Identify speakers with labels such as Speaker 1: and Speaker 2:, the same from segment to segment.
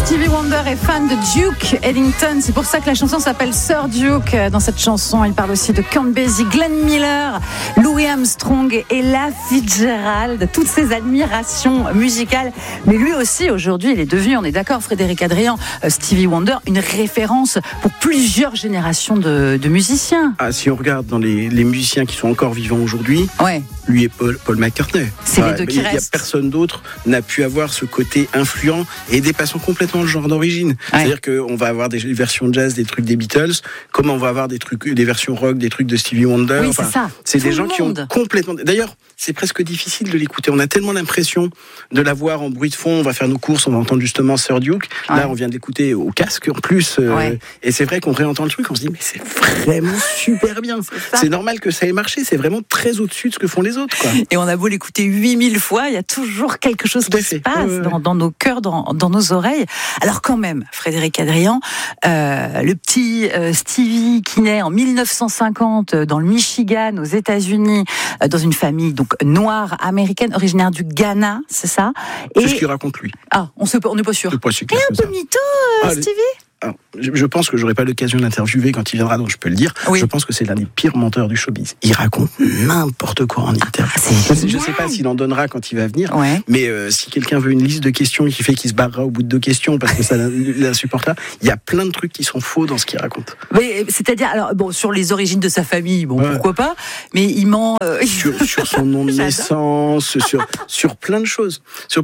Speaker 1: Stevie Wonder est fan de Duke Ellington. C'est pour ça que la chanson s'appelle Sir Duke. Dans cette chanson, il parle aussi de Count Basie, Glenn Miller, Louis Armstrong et Ella Fitzgerald. Toutes ces admirations musicales. Mais lui aussi, aujourd'hui, il est devenu, on est d'accord, Frédéric Adrian, Stevie Wonder, une référence pour plusieurs générations de musiciens.
Speaker 2: Ah, si on regarde dans les musiciens qui sont encore vivants aujourd'hui,
Speaker 1: ouais.
Speaker 2: Lui et Paul McCartney.
Speaker 1: C'est les deux qui restent.
Speaker 2: Il n'y a personne d'autre n'a pu avoir ce côté influent et dépassant complètement le genre d'origine. Ouais. C'est-à-dire qu'on va avoir des versions jazz, des trucs des Beatles, comme on va avoir des versions rock, des trucs de Stevie Wonder.
Speaker 1: Oui, c'est ça.
Speaker 2: C'est des gens qui ont complètement... D'ailleurs, c'est presque difficile de l'écouter. On a tellement l'impression de l'avoir en bruit de fond. On va faire nos courses, on va entendre justement Sir Duke. Ouais. Là, on vient d'écouter au casque en plus. Ouais. Et c'est vrai qu'on réentend le truc, on se dit, mais c'est vraiment super bien. C'est normal que ça ait marché. C'est vraiment très au-dessus de ce que font les autres, quoi.
Speaker 1: Et on a beau l'écouter 8000 fois, il y a toujours quelque chose qui se passe dans nos cœurs, dans nos oreilles. Alors quand même, Frédéric Adrian, le petit Stevie qui naît en 1950 dans le Michigan, aux États-Unis, dans une famille donc noire américaine, originaire du Ghana, c'est ça.
Speaker 2: C'est ce qu'il raconte lui.
Speaker 1: Ah, on n'est pas sûr.
Speaker 2: Et
Speaker 1: un peu mytho, Stevie.
Speaker 2: Alors, je pense que j'aurai pas l'occasion d'interviewer quand il viendra, donc je peux le dire. Oui. Je pense que c'est l'un des pires menteurs du showbiz. Il raconte n'importe quoi en interview. Je sais pas s'il en donnera quand il va venir, mais si quelqu'un veut une liste de questions qui fait qu'il se barrera au bout de 2 questions parce que ça l'insupporte là, il y a plein de trucs qui sont faux dans ce qu'il raconte.
Speaker 1: Mais c'est-à-dire, alors bon, sur les origines de sa famille, bon pourquoi pas, mais il ment
Speaker 2: sur son nom de naissance, sur plein de choses,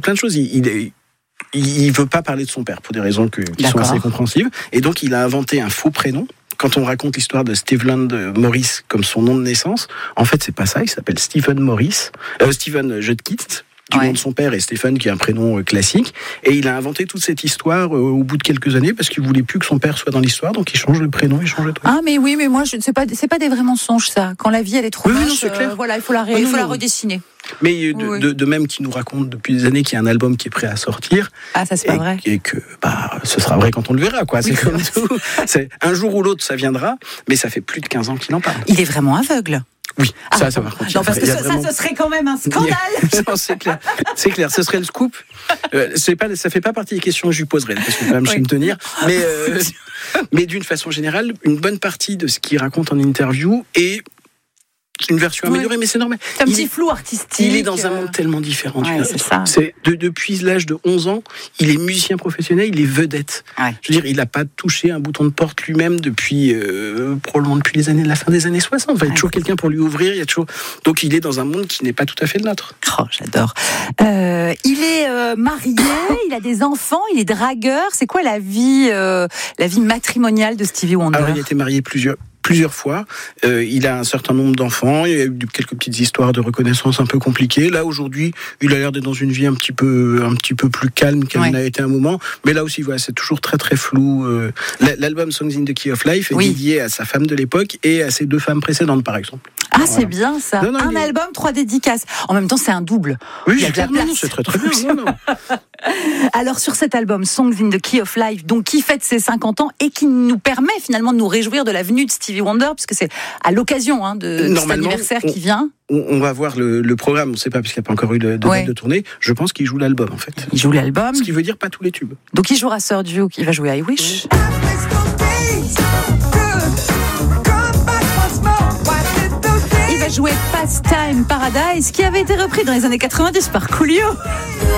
Speaker 2: il veut pas parler de son père pour des raisons qui sont assez compréhensibles. Et donc, il a inventé un faux prénom. Quand on raconte l'histoire de Stephen Morris comme son nom de naissance, en fait, c'est pas ça. Il s'appelle Stephen Morris, Stephen Judkins, du nom de son père, et Stephen qui est un prénom classique. Et il a inventé toute cette histoire au bout de quelques années parce qu'il voulait plus que son père soit dans l'histoire. Donc, il change le prénom, il change le truc.
Speaker 1: Ah, mais oui, mais moi, c'est pas des vrais mensonges, ça. Quand la vie, elle est trop moche, voilà, il faut la redessiner.
Speaker 2: Mais de même qui nous raconte depuis des années qu'il y a un album qui est prêt à sortir.
Speaker 1: Ah, ça c'est pas vrai.
Speaker 2: Et que ce sera vrai quand on le verra, quoi. C'est comme tout. Un jour ou l'autre, ça viendra, mais ça fait plus de 15 ans qu'il en parle.
Speaker 1: Il est vraiment aveugle.
Speaker 2: Oui, ça par contre.
Speaker 1: Non, parce que ce serait quand même un scandale.
Speaker 2: Non, c'est clair, ce serait le scoop. Ça fait pas partie des questions que je lui poserai, parce que quand même je sais me tenir. Mais d'une façon générale, une bonne partie de ce qu'il raconte en interview est une version améliorée, mais c'est normal.
Speaker 1: C'est un petit flou artistique.
Speaker 2: Il est dans un monde tellement différent.
Speaker 1: C'est ça.
Speaker 2: Depuis l'âge de 11 ans, il est musicien professionnel, il est vedette. Ouais. Je veux dire, il n'a pas touché un bouton de porte lui-même probablement depuis la fin des années 60. Enfin, il y a toujours quelqu'un pour lui ouvrir. Donc, il est dans un monde qui n'est pas tout à fait le nôtre.
Speaker 1: Oh, j'adore. Il est marié, il a des enfants, il est dragueur. C'est quoi la vie matrimoniale de Stevie Wonder?
Speaker 2: Alors, il a été marié plusieurs fois. Il a un certain nombre d'enfants. Il y a eu quelques petites histoires de reconnaissance un peu compliquées. Là, aujourd'hui, il a l'air d'être dans une vie un petit peu plus calme qu'elle n'a été un moment. Mais là aussi, voilà, c'est toujours très très flou. L'album Songs in the Key of Life est dédié à sa femme de l'époque et à ses 2 femmes précédentes, par exemple.
Speaker 1: Ah, voilà. C'est bien ça. Un album, 3 dédicaces. En même temps, c'est un double.
Speaker 2: Oui,
Speaker 1: il y a de la place.
Speaker 2: C'est très très bien.
Speaker 1: Alors, sur cet album Songs in the Key of Life, donc qui fête ses 50 ans et qui nous permet finalement de nous réjouir de la venue de Stevie Wonder, puisque c'est à l'occasion de cet anniversaire qui vient.
Speaker 2: On va voir le programme, on ne sait pas, puisqu'il n'y a pas encore eu de date de tournée. Je pense qu'il joue l'album, en fait.
Speaker 1: Il joue l'album.
Speaker 2: Ce qui veut dire pas tous les tubes.
Speaker 1: Donc il jouera Sir Duke, il va jouer I Wish. Il va jouer Pastime Paradise, qui avait été repris dans les années 90 par Coolio.